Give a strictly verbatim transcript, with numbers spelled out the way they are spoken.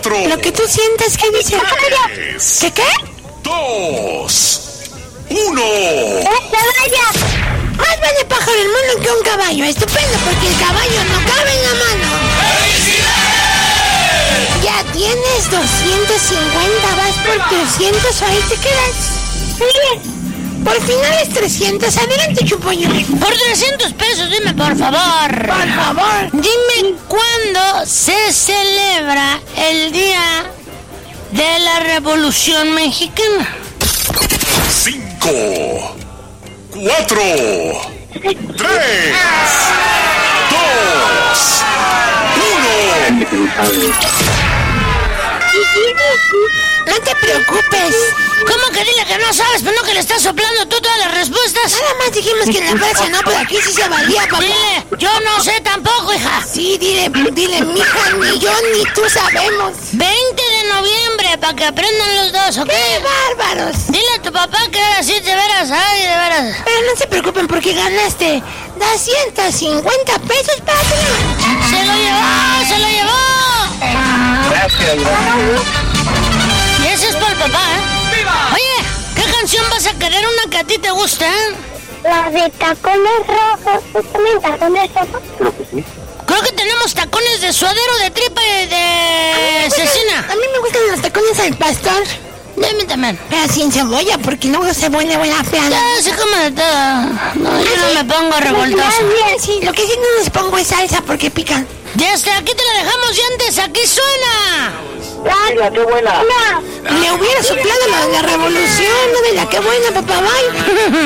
cuatro. Lo que tú sientas, ¿qué dice? Tres. ¿Qué qué? Dos. Uno. ¡Caballo! Más vale pájaro en mano que un caballo. Estupendo, porque el caballo no cabe en la mano. ¡Felicidades! Ya tienes doscientos cincuenta, vas por trescientos, ahí te quedas. Sí. Por finales trescientos, adelante, Chupollo. Por trescientos pesos, dime por favor. Por favor. Dime cuándo se celebra el Día de la Revolución Mexicana. Cinco. Cuatro. Tres. Dos. Uno. No te preocupes. ¿Cómo que dile que no sabes, pero no que le estás soplando tú todas las respuestas? Nada más dijimos que en la frase no, pero aquí sí se valía, papá. Dile, yo no sé tampoco, hija. Sí, dile, dile, mija, ni yo ni tú sabemos. veinte de noviembre, para que aprendan los dos, ¿ok? ¡Qué bárbaros! Dile a tu papá que ahora sí, de veras, ay, de veras. Pero no se preocupen porque ganaste doscientos cincuenta pesos para ti. ¡Se lo llevó, se lo llevó! Gracias. Y ese es por el papá, ¿eh? ¡Viva! Oye, ¿qué canción vas a querer? Una que a ti te gusta, ¿eh? La de tacones rojos. ¿Tú también tacones rojos? Creo que sí. Creo que tenemos tacones de suadero, de tripa y de cecina. A mí me gustan los tacones al pastor. A mí también. Pero sin cebolla, porque luego se vuelve buena fea. Ya se come de todo. No, yo no me pongo revoltoso. Sí, lo que sí no les pongo es salsa porque pican. Ya está, aquí te la dejamos y antes, aquí suena. Mira, qué buena. No. Le hubiera soplado la de la revolución, no de la que buena, papá, bye.